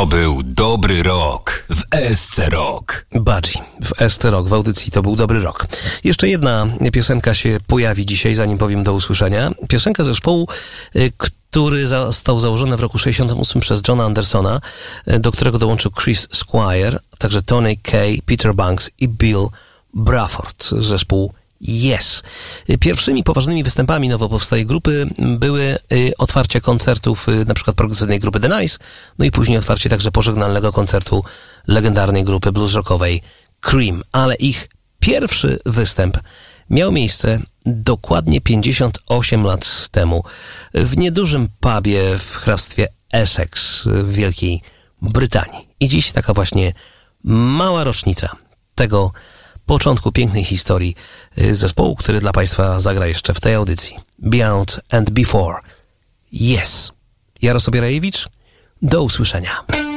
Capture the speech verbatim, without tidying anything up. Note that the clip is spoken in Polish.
To był dobry rok w E S C Rock. Budgie w E S C Rock, w audycji To był dobry rok. Jeszcze jedna piosenka się pojawi dzisiaj, zanim powiem do usłyszenia. Piosenka zespołu, który został założony w roku sześćdziesiątym ósmym przez Johna Andersona, do którego dołączył Chris Squire, także Tony Kaye, Peter Banks i Bill Bruford. Zespół Yes. Pierwszymi poważnymi występami nowo powstałej grupy były otwarcie koncertów na przykład progresywnej grupy The Nice, no i później otwarcie także pożegnalnego koncertu legendarnej grupy blues rockowej Cream. Ale ich pierwszy występ miał miejsce dokładnie pięćdziesiąt osiem lat temu w niedużym pubie w hrabstwie Essex w Wielkiej Brytanii. I dziś taka właśnie mała rocznica tego początku pięknej historii zespołu, który dla Państwa zagra jeszcze w tej audycji. Beyond and Before. Yes. Jarosław Rajewicz. Do usłyszenia.